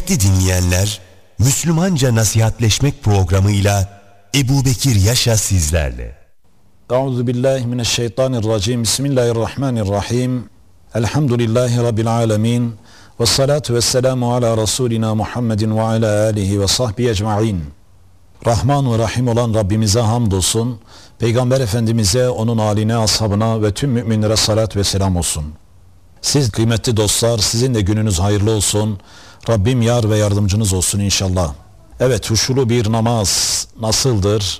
Kıymetli dinleyenler, Müslümanca Nasihatleşmek programıyla Ebubekir Yaşa sizlerle. Euzubillahimineşşeytanirracim. Bismillahirrahmanirrahim. Elhamdülillahi Rabbil alemin. Vessalatu vesselamu ala Resulina Muhammedin ve ala alihi ve sahbihi ecma'in. Rahman ve Rahim olan Rabbimize hamdolsun. Peygamber Efendimiz'e, onun âline, ashabına ve tüm müminlere salat ve selam olsun. Siz kıymetli dostlar, sizin de gününüz hayırlı olsun. Rabbim yar ve yardımcınız olsun inşallah. Evet, huşulu bir namaz nasıldır?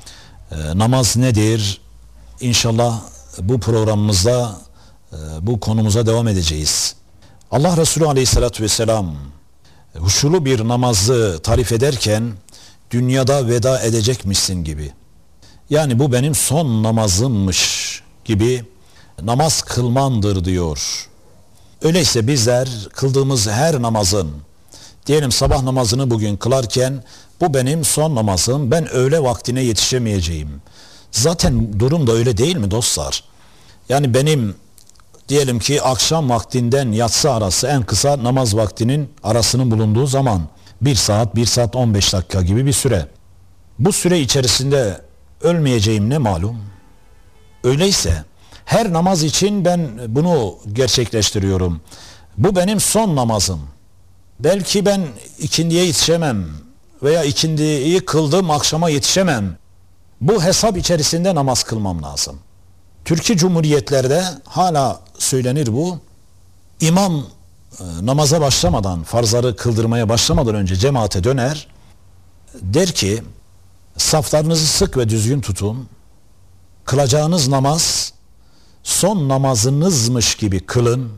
Namaz nedir? İnşallah bu programımızda bu konumuza devam edeceğiz. Allah Resulü Aleyhisselatü Vesselam huşulu bir namazı tarif ederken dünyada veda edecekmişsin gibi. Yani bu benim son namazımmış gibi namaz kılmandır diyor. Öyleyse bizler kıldığımız her namazın, diyelim sabah namazını bugün kılarken bu benim son namazım, ben öğle vaktine yetişemeyeceğim. Zaten durum da öyle değil mi dostlar? Yani benim diyelim ki akşam vaktinden yatsı arası en kısa namaz vaktinin arasının bulunduğu zaman 1 saat 15 dakika gibi bir süre. Bu süre içerisinde ölmeyeceğim ne malum? Öyleyse her namaz için ben bunu gerçekleştiriyorum. Bu benim son namazım. Belki ben ikindiye yetişemem veya ikindiyi kıldım akşama yetişemem. Bu hesap içerisinde namaz kılmam lazım. Türkiye Cumhuriyetlerde hala söylenir bu. İmam namaza başlamadan, farzları kıldırmaya başlamadan önce cemaate döner. Der ki, saflarınızı sık ve düzgün tutun. Kılacağınız namaz son namazınızmış gibi kılın.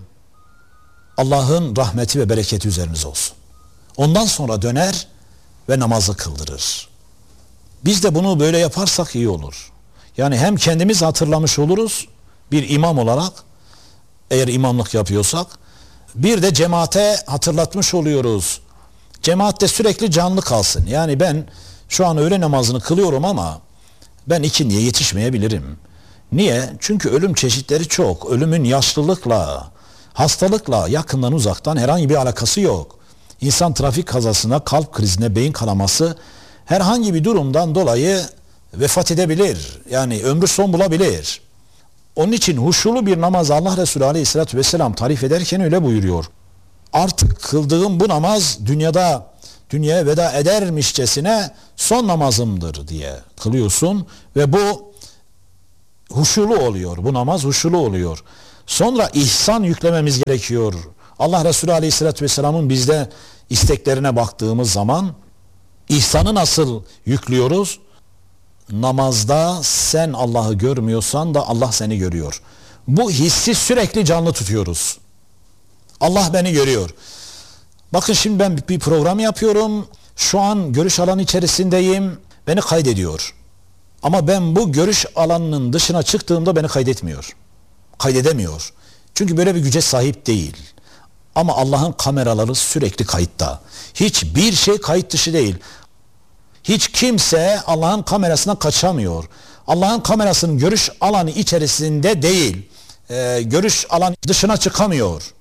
Allah'ın rahmeti ve bereketi üzerinize olsun. Ondan sonra döner ve namazı kıldırır. Biz de bunu böyle yaparsak iyi olur. Yani hem kendimiz hatırlamış oluruz bir imam olarak, eğer imamlık yapıyorsak, bir de cemaate hatırlatmış oluyoruz. Cemaatte sürekli canlı kalsın. Yani ben şu an öğle namazını kılıyorum ama ben ikindiye yetişmeyebilirim. Niye? Çünkü ölüm çeşitleri çok. Ölümün yaşlılıkla, hastalıkla yakından uzaktan herhangi bir alakası yok. İnsan trafik kazasına, kalp krizine, beyin kanaması herhangi bir durumdan dolayı vefat edebilir. Yani ömrü son bulabilir. Onun için huşulu bir namaz Allah Resulü Aleyhisselatü Vesselam tarif ederken öyle buyuruyor. Artık kıldığım bu namaz dünyaya veda edermişçesine son namazımdır diye kılıyorsun ve bu huşulu oluyor. Bu namaz huşulu oluyor. Sonra ihsan yüklememiz gerekiyor. Allah Resulü Aleyhisselatü Vesselam'ın bizde isteklerine baktığımız zaman ihsanı nasıl yüklüyoruz? Namazda sen Allah'ı görmüyorsan da Allah seni görüyor. Bu hissi sürekli canlı tutuyoruz. Allah beni görüyor. Bakın şimdi ben bir program yapıyorum. Şu an görüş alanı içerisindeyim. Beni kaydediyor. Ama ben bu görüş alanının dışına çıktığımda beni kaydetmiyor. Kaydedemiyor. Çünkü böyle bir güce sahip değil. Ama Allah'ın kameraları sürekli kayıtta. Hiçbir şey kayıt dışı değil. Hiç kimse Allah'ın kamerasına kaçamıyor. Allah'ın kamerasının görüş alanı içerisinde değil. Görüş alanı dışına çıkamıyor.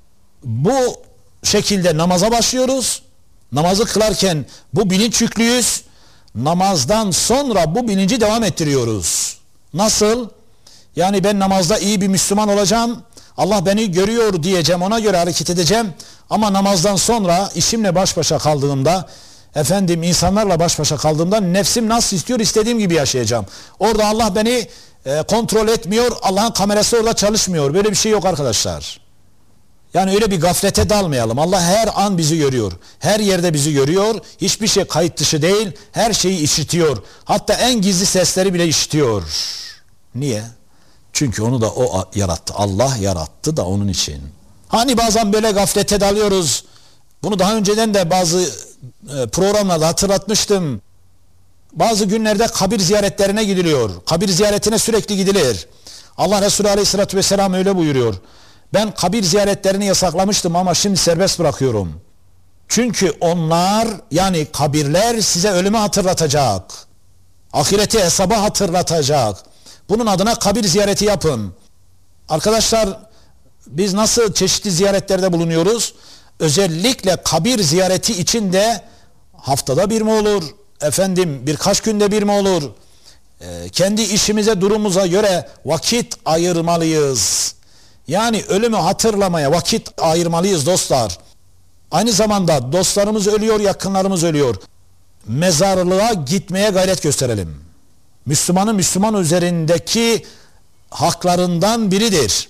Bu şekilde namaza başlıyoruz. Namazı kılarken bu bilinç yüklüyüz. Namazdan sonra bu bilinci devam ettiriyoruz. Nasıl? Yani ben namazda iyi bir Müslüman olacağım. Allah beni görüyor diyeceğim, ona göre hareket edeceğim. Ama namazdan sonra işimle baş başa kaldığımda, insanlarla baş başa kaldığımda nefsim nasıl istiyor istediğim gibi yaşayacağım. Orada Allah beni kontrol etmiyor. Allah'ın kamerası orada çalışmıyor. Böyle bir şey yok arkadaşlar. Yani öyle bir gaflete dalmayalım. Allah her an bizi görüyor. Her yerde bizi görüyor. Hiçbir şey kayıt dışı değil. Her şeyi işitiyor. Hatta en gizli sesleri bile işitiyor. Niye? Çünkü onu da o yarattı. Allah yarattı da onun için. Hani bazen böyle gaflete dalıyoruz. Bunu daha önceden de bazı programlarda hatırlatmıştım. Bazı günlerde kabir ziyaretlerine gidiliyor. Kabir ziyaretine sürekli gidilir. Allah Resulü Aleyhisselatü Vesselam öyle buyuruyor. Ben kabir ziyaretlerini yasaklamıştım ama şimdi serbest bırakıyorum. Çünkü onlar, yani kabirler size ölümü hatırlatacak. Ahireti, hesabı hatırlatacak. Bunun adına kabir ziyareti yapın. Arkadaşlar, biz nasıl çeşitli ziyaretlerde bulunuyoruz? Özellikle kabir ziyareti için de haftada bir mi olur? Birkaç günde bir mi olur? Kendi işimize, durumumuza göre vakit ayırmalıyız. Yani ölümü hatırlamaya vakit ayırmalıyız dostlar. Aynı zamanda dostlarımız ölüyor, yakınlarımız ölüyor. Mezarlığa gitmeye gayret gösterelim. Müslümanın Müslüman üzerindeki haklarından biridir.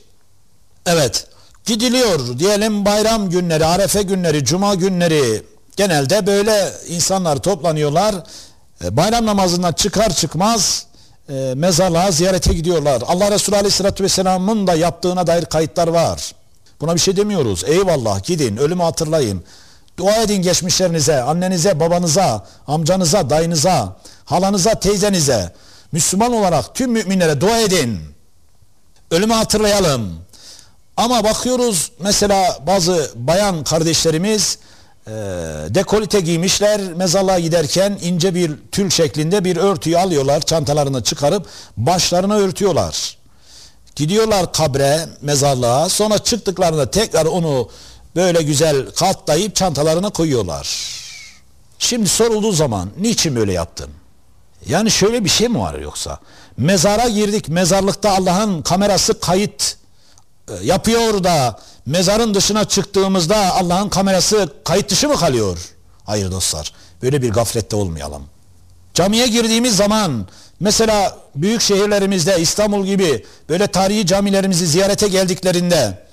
Evet, gidiliyor diyelim, bayram günleri, arefe günleri, cuma günleri, genelde böyle insanlar toplanıyorlar. Bayram namazından çıkar çıkmaz mezarlığa ziyarete gidiyorlar. Allah Resulü Aleyhisselatü Vesselam'ın da yaptığına dair kayıtlar var. Buna bir şey demiyoruz. Eyvallah, gidin, ölümü hatırlayın. Dua edin geçmişlerinize, annenize, babanıza, amcanıza, dayınıza, halanıza, teyzenize. Müslüman olarak tüm müminlere dua edin. Ölümü hatırlayalım. Ama bakıyoruz mesela bazı bayan kardeşlerimiz dekolite giymişler, mezarlığa giderken ince bir tül şeklinde bir örtüyü alıyorlar, çantalarını çıkarıp başlarına örtüyorlar. Gidiyorlar kabre, mezarlığa, sonra çıktıklarında tekrar onu böyle güzel katlayıp çantalarına koyuyorlar. Şimdi sorulduğu zaman niçin böyle yaptın? Yani şöyle bir şey mi var yoksa? Mezara girdik, mezarlıkta Allah'ın kamerası kayıt yapıyor da mezarın dışına çıktığımızda Allah'ın kamerası kayıt dışı mı kalıyor? Hayır dostlar, böyle bir gaflette olmayalım. Camiye girdiğimiz zaman mesela büyük şehirlerimizde, İstanbul gibi böyle tarihi camilerimizi ziyarete geldiklerinde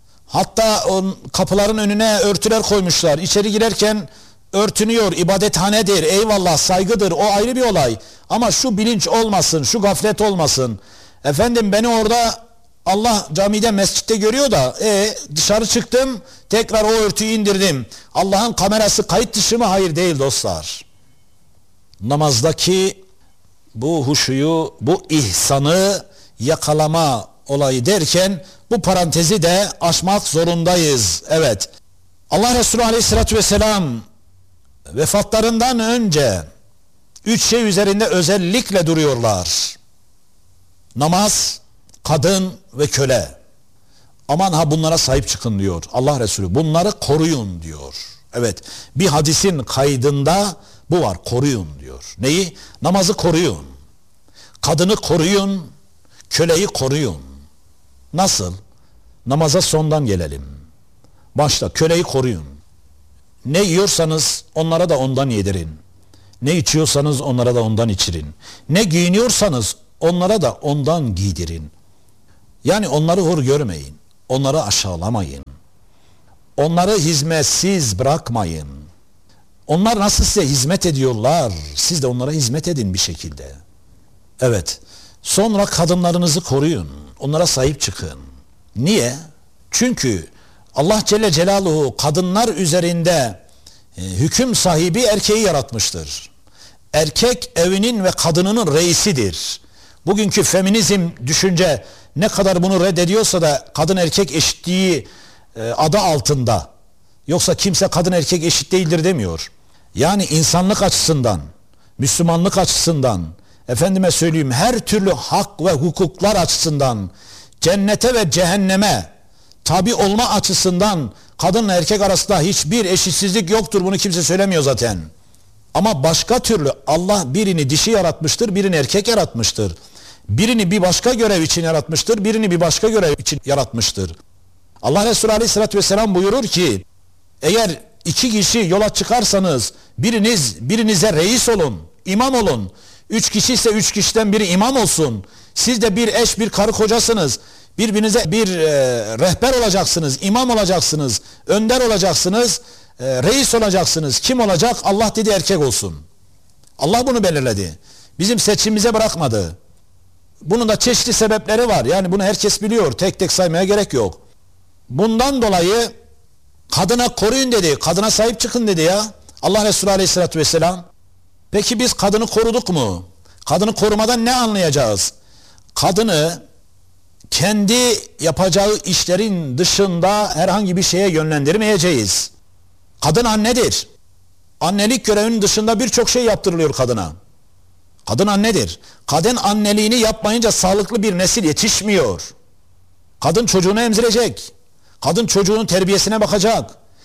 hatta kapıların önüne örtüler koymuşlar. İçeri girerken örtünüyor, ibadethanedir, eyvallah, saygıdır, o ayrı bir olay. Ama şu bilinç olmasın, şu gaflet olmasın. Beni orada Allah camide, mescitte görüyor da dışarı çıktım, tekrar o örtüyü indirdim. Allah'ın kamerası kayıt dışı mı? Hayır, değil dostlar. Namazdaki bu huşuyu, bu ihsanı yakalama olayı derken bu parantezi de aşmak zorundayız. Evet. Allah Resulü Aleyhisselatü Vesselam vefatlarından önce 3 şey üzerinde özellikle duruyorlar. Namaz, kadın ve köle. Aman ha, bunlara sahip çıkın diyor Allah Resulü. Bunları koruyun diyor. Evet, bir hadisin kaydında bu var, koruyun diyor. Neyi? Namazı koruyun. Kadını koruyun, köleyi koruyun. Nasıl? Namaza sondan gelelim. Başta köleyi koruyun. Ne yiyorsanız onlara da ondan yedirin. Ne içiyorsanız onlara da ondan içirin. Ne giyiniyorsanız onlara da ondan giydirin. Yani onları hor görmeyin. Onları aşağılamayın. Onları hizmetsiz bırakmayın. Onlar nasıl size hizmet ediyorlar, siz de onlara hizmet edin bir şekilde. Evet. Sonra kadınlarınızı koruyun. Onlara sahip çıkın. Niye? Çünkü Allah Celle Celaluhu kadınlar üzerinde hüküm sahibi erkeği yaratmıştır. Erkek evinin ve kadınının reisidir. Bugünkü feminizm düşünce ne kadar bunu reddediyorsa da kadın erkek eşitliği adı altında. Yoksa kimse kadın erkek eşit değildir demiyor. Yani insanlık açısından, Müslümanlık açısından, her türlü hak ve hukuklar açısından, cennete ve cehenneme tabi olma açısından kadınla erkek arasında hiçbir eşitsizlik yoktur. Bunu kimse söylemiyor zaten. Ama başka türlü Allah birini dişi yaratmıştır, birini erkek yaratmıştır. Birini bir başka görev için yaratmıştır, birini bir başka görev için yaratmıştır. Allah Resulü Aleyhisselatü Vesselam buyurur ki, eğer 2 kişi yola çıkarsanız birinize reis olun, imam olun. 3 kişi ise 3 kişiden biri imam olsun. Siz de bir eş, bir karı kocasınız. Birbirinize bir rehber olacaksınız, imam olacaksınız, önder olacaksınız, reis olacaksınız. Kim olacak? Allah dedi, erkek olsun. Allah bunu belirledi. Bizim seçimimize bırakmadı. Bunun da çeşitli sebepleri var. Yani bunu herkes biliyor. Tek tek saymaya gerek yok. Bundan dolayı kadına koruyun dedi. Kadına sahip çıkın dedi ya. Allah Resulü Aleyhisselatü Vesselam. Peki biz kadını koruduk mu? Kadını korumadan ne anlayacağız? Kadını kendi yapacağı işlerin dışında herhangi bir şeye yönlendirmeyeceğiz. Kadın annedir. Annelik görevinin dışında birçok şey yaptırılıyor kadına. Kadın annedir. Kadın anneliğini yapmayınca sağlıklı bir nesil yetişmiyor. Kadın çocuğunu emzirecek. Kadın çocuğunun terbiyesine bakacak.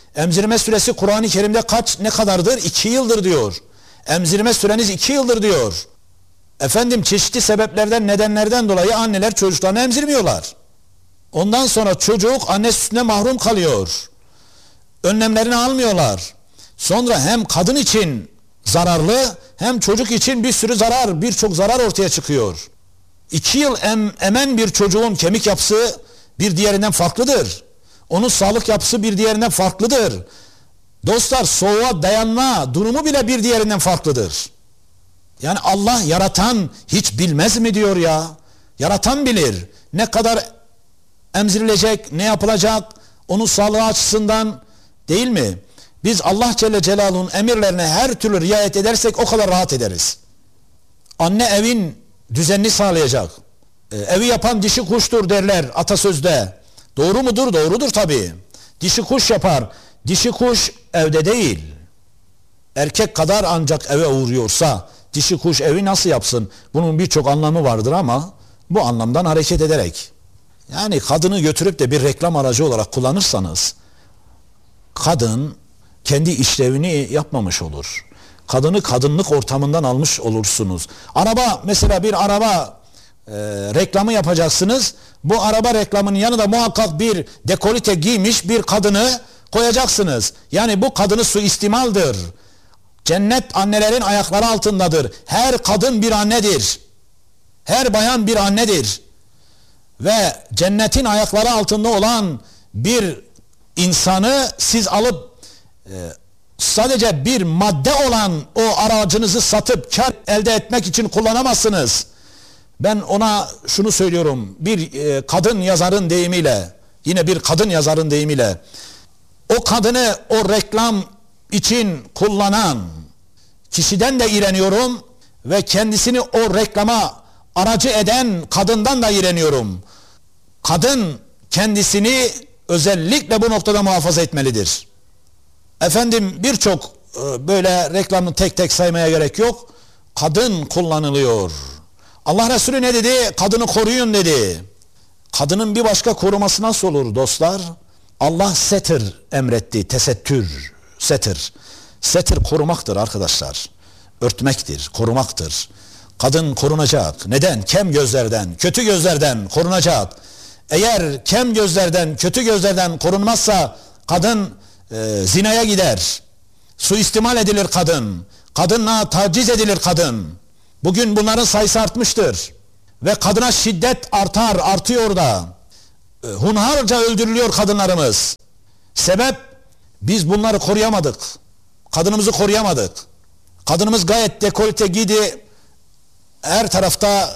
Emzirme süresi Kur'an-ı Kerim'de ne kadardır? 2 yıldır diyor. Emzirme süreniz 2 yıldır diyor. Efendim çeşitli sebeplerden, nedenlerden dolayı anneler çocuklarını emzirmiyorlar. Ondan sonra çocuk anne sütüne mahrum kalıyor. Önlemlerini almıyorlar. Sonra hem kadın için zararlı hem çocuk için birçok zarar ortaya çıkıyor. 2 yıl emen bir çocuğun kemik yapısı bir diğerinden farklıdır. Onun sağlık yapısı bir diğerinden farklıdır. Dostlar, soğuğa dayanma durumu bile bir diğerinden farklıdır. Yani Allah yaratan hiç bilmez mi diyor ya. Yaratan bilir. Ne kadar emzirilecek, ne yapılacak, onun sağlığı açısından, değil mi? Biz Allah Celle Celaluhu'nun emirlerine her türlü riayet edersek o kadar rahat ederiz. Anne evin düzenini sağlayacak. Evi yapan dişi kuştur derler atasözde. Doğru mudur? Doğrudur tabii. Dişi kuş yapar. Dişi kuş evde değil. Erkek kadar ancak eve uğruyorsa dişi kuş evi nasıl yapsın? Bunun birçok anlamı vardır ama bu anlamdan hareket ederek. Yani kadını götürüp de bir reklam aracı olarak kullanırsanız kadın kendi işlevini yapmamış olur. Kadını kadınlık ortamından almış olursunuz. Mesela bir araba reklamı yapacaksınız. Bu araba reklamının yanında muhakkak bir dekolite giymiş bir kadını koyacaksınız. Yani bu kadını suistimaldir. Cennet annelerin ayakları altındadır. Her kadın bir annedir. Her bayan bir annedir. Ve cennetin ayakları altında olan bir insanı siz alıp sadece bir madde olan o aracınızı satıp kar elde etmek için kullanamazsınız. Ben ona şunu söylüyorum, bir kadın yazarın deyimiyle, yine bir kadın yazarın deyimiyle, o kadını o reklam için kullanan kişiden de iğreniyorum ve kendisini o reklama aracı eden kadından da iğreniyorum. Kadın kendisini özellikle bu noktada muhafaza etmelidir. Efendim birçok böyle reklamı tek tek saymaya gerek yok. Kadın kullanılıyor. Allah Resulü ne dedi? Kadını koruyun dedi. Kadının bir başka koruması nasıl olur dostlar? Allah setir emretti. Tesettür, setir. Setir korumaktır arkadaşlar. Örtmektir, korumaktır. Kadın korunacak. Neden? Kem gözlerden, kötü gözlerden korunacak. Eğer kem gözlerden, kötü gözlerden korunmazsa kadın zinaya gider. Suistimal edilir kadın. Kadınla taciz edilir kadın. Bugün bunların sayısı artmıştır. Ve kadına şiddet artıyor da. Hunharca öldürülüyor kadınlarımız. Sebep? Biz bunları koruyamadık. Kadınımızı koruyamadık. Kadınımız gayet dekolte giydi. Her tarafta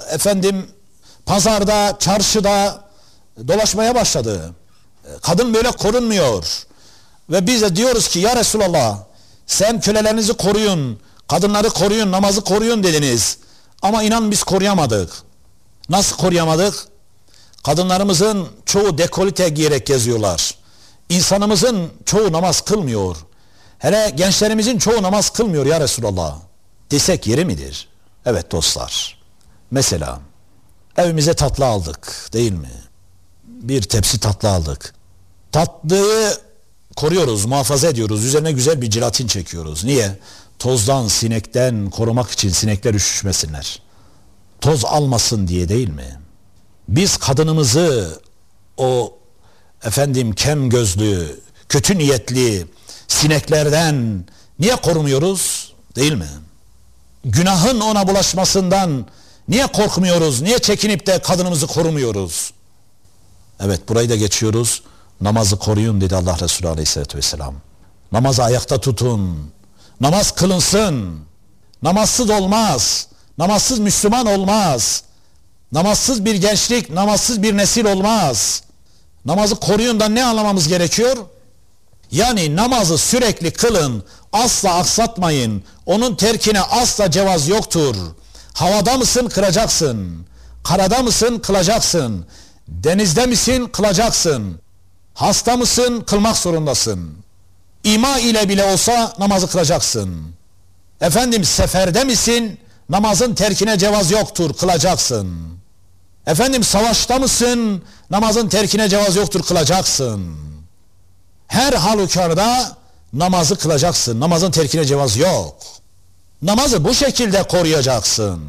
pazarda, çarşıda dolaşmaya başladı. Kadın böyle korunmuyor. Ve biz de diyoruz ki ya Resulallah sen kölelerinizi koruyun, kadınları koruyun, namazı koruyun dediniz. Ama inan biz koruyamadık. Nasıl koruyamadık? Kadınlarımızın çoğu dekolite giyerek geziyorlar. İnsanımızın çoğu namaz kılmıyor. Hele gençlerimizin çoğu namaz kılmıyor ya Resulallah. Desek yeri midir? Evet dostlar. Mesela evimize tatlı aldık değil mi? Bir tepsi tatlı aldık. Tatlıyı koruyoruz, muhafaza ediyoruz. Üzerine güzel bir jelatin çekiyoruz. Niye? Tozdan, sinekten korumak için, sinekler üşüşmesinler. Toz almasın diye değil mi? Biz kadınımızı o kem gözlü, kötü niyetli sineklerden niye korumuyoruz? Değil mi? Günahın ona bulaşmasından niye korkmuyoruz? Niye çekinip de kadınımızı korumuyoruz? Evet, burayı da geçiyoruz. Namazı koruyun dedi Allah Resulü Aleyhisselatü Vesselam. Namazı ayakta tutun. Namaz kılınsın. Namazsız olmaz. Namazsız Müslüman olmaz. Namazsız bir gençlik, namazsız bir nesil olmaz. Namazı koruyun da ne anlamamız gerekiyor? Yani namazı sürekli kılın, asla aksatmayın. Onun terkine asla cevaz yoktur. Havada mısın kılacaksın. Karada mısın kılacaksın. Denizde misin kılacaksın. Hasta mısın kılmak zorundasın. İma ile bile olsa namazı kılacaksın. Seferde misin? Namazın terkine cevaz yoktur, kılacaksın. Savaşta mısın? Namazın terkine cevaz yoktur, kılacaksın. Her halükarda namazı kılacaksın. Namazın terkine cevaz yok. Namazı bu şekilde koruyacaksın.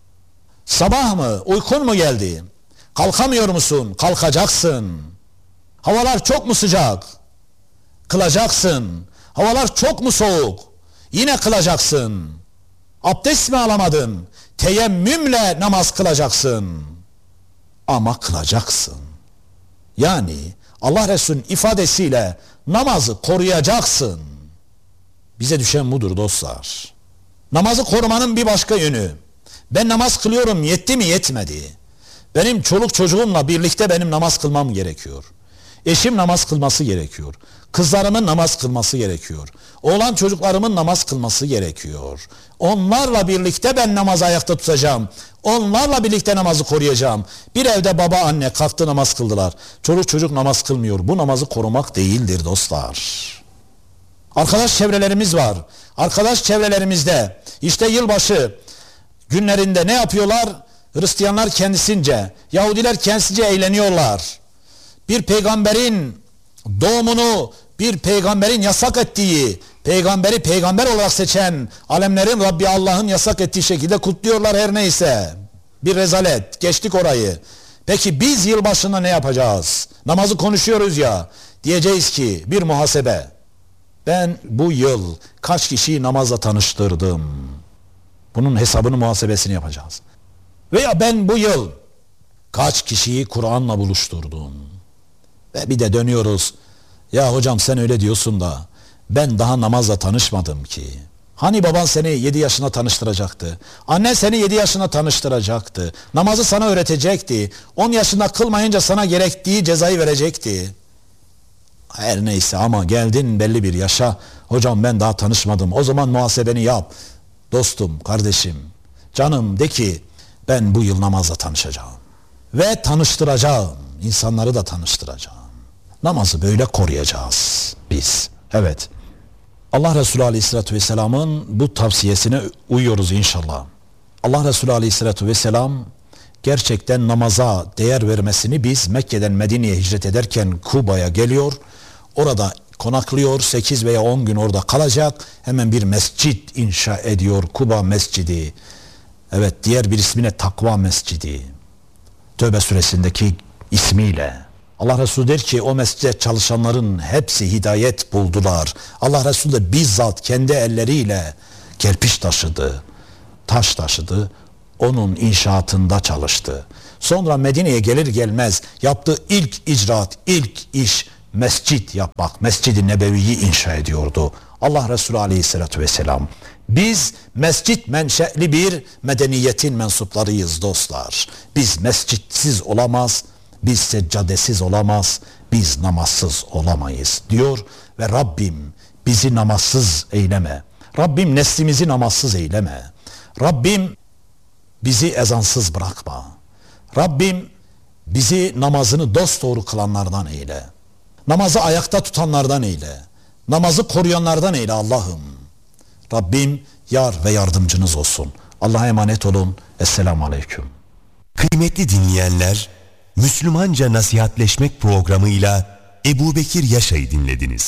Sabah mı? Uykun mu geldi? Kalkamıyor musun? Kalkacaksın. Havalar çok mu sıcak? Kılacaksın. Havalar çok mu soğuk? Yine kılacaksın. Abdest mi alamadın? Teyemmümle namaz kılacaksın. Ama kılacaksın. Yani Allah Resulü'nün ifadesiyle namazı koruyacaksın. Bize düşen budur dostlar. Namazı korumanın bir başka yönü. Ben namaz kılıyorum, yetti mi yetmedi. Benim çoluk çocuğumla birlikte benim namaz kılmam gerekiyor. Eşim namaz kılması gerekiyor. Kızlarımın namaz kılması gerekiyor. Oğlan çocuklarımın namaz kılması gerekiyor. Onlarla birlikte ben namazı ayakta tutacağım. Onlarla birlikte namazı koruyacağım. Bir evde baba anne kalktı namaz kıldılar. Çoluk çocuk namaz kılmıyor. Bu namazı korumak değildir dostlar. Arkadaş çevrelerimiz var. Arkadaş çevrelerimizde işte yılbaşı günlerinde ne yapıyorlar? Hristiyanlar kendisince, Yahudiler kendisince eğleniyorlar. Bir peygamberin doğumunu, bir peygamberin yasak ettiği, peygamberi peygamber olarak seçen alemlerin Rabbi Allah'ın yasak ettiği şekilde kutluyorlar her neyse. Bir rezalet, geçtik orayı. Peki biz yılbaşında ne yapacağız? Namazı konuşuyoruz ya, diyeceğiz ki bir muhasebe. Ben bu yıl kaç kişiyi namazla tanıştırdım? Bunun hesabını, muhasebesini yapacağız. Veya ben bu yıl kaç kişiyi Kur'an'la buluşturdum? Ve bir de dönüyoruz. Ya hocam sen öyle diyorsun da ben daha namazla tanışmadım ki. Hani baban seni 7 yaşına tanıştıracaktı? Annen seni 7 yaşına tanıştıracaktı. Namazı sana öğretecekti. 10 yaşında kılmayınca sana gerektiği cezayı verecekti. Her neyse ama geldin belli bir yaşa. Hocam ben daha tanışmadım. O zaman muhasebeni yap. Dostum, kardeşim, canım de ki ben bu yıl namazla tanışacağım. Ve tanıştıracağım. İnsanları da tanıştıracağım. Namazı böyle koruyacağız biz. Evet. Allah Resulü Aleyhisselatü Vesselam'ın bu tavsiyesine uyuyoruz inşallah. Allah Resulü Aleyhisselatü Vesselam gerçekten namaza değer vermesini biz Mekke'den Medine'ye hicret ederken Kuba'ya geliyor. Orada konaklıyor, 8 veya 10 gün orada kalacak. Hemen bir mescit inşa ediyor, Kuba Mescidi. Evet, diğer bir ismine Takva Mescidi. Tövbe suresindeki ismiyle. Allah Resulü der ki o mescide çalışanların hepsi hidayet buldular. Allah Resulü de bizzat kendi elleriyle kerpiç taşıdı, taş taşıdı. Onun inşaatında çalıştı. Sonra Medine'ye gelir gelmez yaptığı ilk icraat, ilk iş mescit yapmak. Mescid-i Nebevi'yi inşa ediyordu. Allah Resulü Aleyhisselatü Vesselam. Biz mescit menşeli bir medeniyetin mensuplarıyız dostlar. Biz mescitsiz olamaz, biz seccadesiz olamaz, biz namazsız olamayız diyor ve Rabbim bizi namazsız eyleme. Rabbim neslimizi namazsız eyleme. Rabbim bizi ezansız bırakma. Rabbim bizi namazını dosdoğru kılanlardan eyle. Namazı ayakta tutanlardan eyle. Namazı koruyanlardan eyle Allah'ım. Rabbim yar ve yardımcınız olsun. Allah'a emanet olun. Esselamu Aleyküm. Kıymetli dinleyenler, Müslümanca Nasihatleşmek programıyla Ebubekir Yaşa'yı dinlediniz.